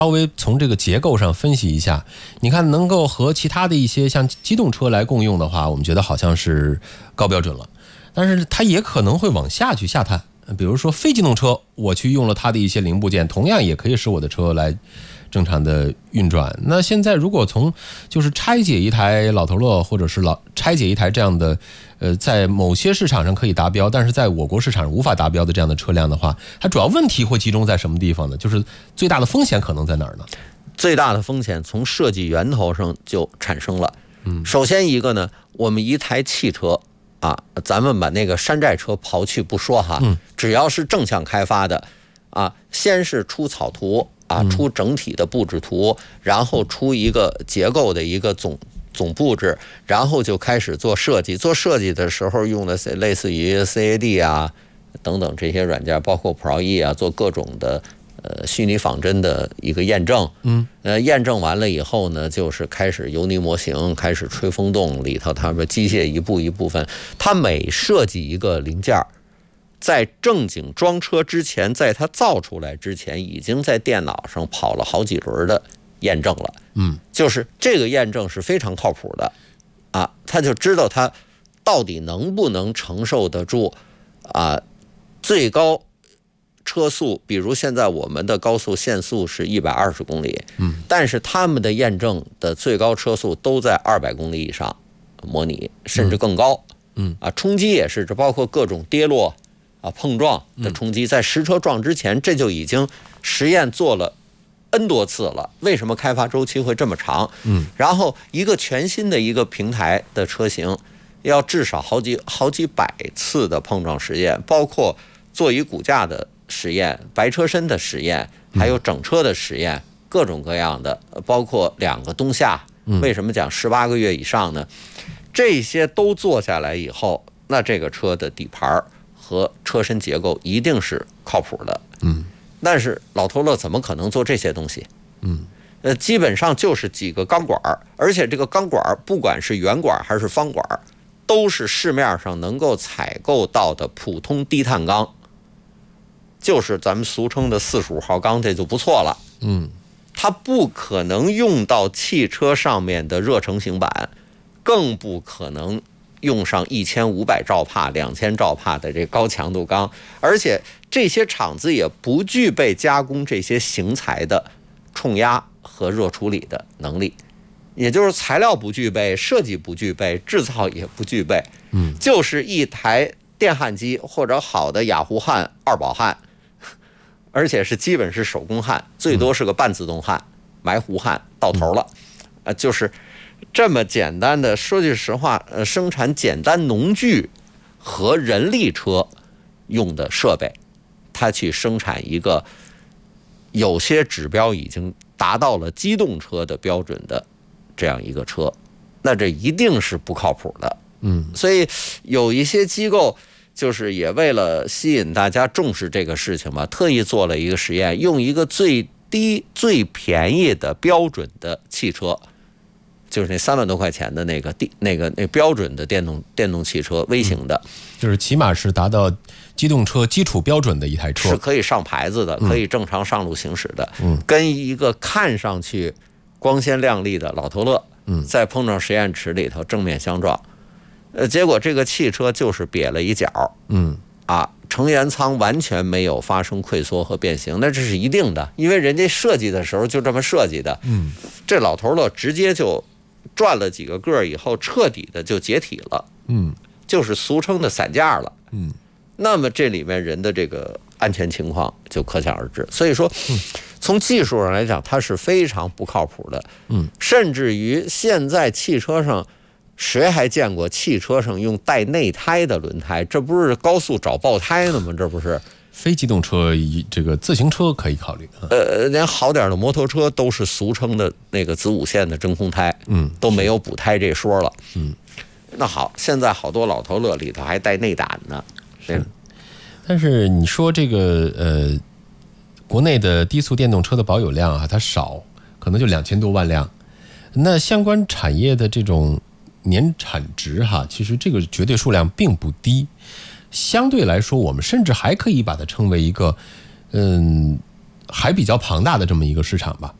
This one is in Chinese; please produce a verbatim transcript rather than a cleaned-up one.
稍微从这个结构上分析一下，你看能够和其他的一些像机动车来共用的话，我们觉得好像是高标准了，但是它也可能会往下去下探。比如说非机动车，我去用了它的一些零部件，同样也可以使我的车来正常的运转。那现在如果从就是拆解一台老头乐，或者是老拆解一台这样的呃，在某些市场上可以达标，但是在我国市场上无法达标的这样的车辆的话，它主要问题会集中在什么地方呢？就是最大的风险可能在哪儿呢？ 最大的风险从设计源头上就产生了。嗯，首先一个呢，我们一台汽车啊，咱们把那个山寨车刨去不说哈，嗯，只要是正向开发的啊，先是出草图啊，出整体的布置图，然后出一个结构的一个总总布置，然后就开始做设计。做设计的时候用的类似于 C A D 啊等等这些软件，包括 Pro E 啊，做各种的呃虚拟仿真的一个验证。嗯，呃，验证完了以后呢，就是开始油泥模型，开始吹风洞里头，它们机械一步一部分，它每设计一个零件，在正经装车之前，在它造出来之前，已经在电脑上跑了好几轮的验证了。嗯，就是这个验证是非常靠谱的啊，他就知道它到底能不能承受得住啊最高车速。比如现在我们的高速限速是一百二十公里，嗯，但是他们的验证的最高车速都在二百公里以上模拟，甚至更高。嗯啊，冲击也是，这包括各种跌落啊、碰撞的冲击，在实车撞之前，这就已经实验做了 N 多次了。为什么开发周期会这么长？嗯，然后一个全新的一个平台的车型，要至少好几好几百次的碰撞实验，包括座椅骨架的实验、白车身的实验，还有整车的实验，各种各样的，包括两个冬夏。为什么讲十八个月以上呢？这些都做下来以后，那这个车的底盘和车身结构一定是靠谱的。嗯。但是老头乐怎么可能做这些东西？嗯，呃，基本上就是几个钢管，而且这个钢管不管是圆管还是方管，都是市面上能够采购到的普通低碳钢，就是咱们俗称的四十五号钢，这就不错了。嗯，它不可能用到汽车上面的热成型板，更不可能用上一千五百兆帕、两千兆帕的这高强度钢，而且这些厂子也不具备加工这些型材的冲压和热处理的能力，也就是材料不具备，设计不具备，制造也不具备。嗯，就是一台电焊机或者好的雅虎焊、二宝焊，而且是基本是手工焊，最多是个半自动焊、埋糊焊到头了。呃，就是这么简单的，说句实话，呃，生产简单农具和人力车用的设备，它去生产一个有些指标已经达到了机动车的标准的这样一个车，那这一定是不靠谱的。嗯，所以有一些机构就是也为了吸引大家重视这个事情吧，特意做了一个实验，用一个最低最便宜的标准的汽车，就是那三万多块钱的那个地那个那标准的电动电动汽车微型的、嗯， 就是起码是达到机动车基础标准的一台车， 是可以上牌子的，可以正常上路行驶的。嗯，跟一个看上去光鲜亮丽的老头乐，嗯，在碰撞实验池里头正面相撞，呃，结果这个汽车就是瘪了一角，嗯，啊，成员舱完全没有发生溃缩和变形，那这是一定的，因为人家设计的时候就这么设计的。嗯，这老头乐直接就转了几个个以后，彻底的就解体了。嗯，就是俗称的散架了。嗯，那么这里面人的这个安全情况就可想而知。所以说，从技术上来讲，它是非常不靠谱的。嗯，甚至于现在汽车上，谁还见过汽车上用带内胎的轮胎？这不是高速找爆胎呢吗？这不是。 非机动车，这个自行车可以考虑。 呃，连好点的摩托车都是俗称的那个子午线的真空胎，嗯，都没有补胎这说了。嗯，那好，现在好多老头乐里头还带内胆呢。 是，但是你说这个呃，国内的低速电动车的保有量啊，它少，可能就两千多万辆。那相关产业的这种年产值哈，其实这个绝对数量并不低。相对来说，我们甚至还可以把它称为一个，嗯， 还比较庞大的这么一个市场吧。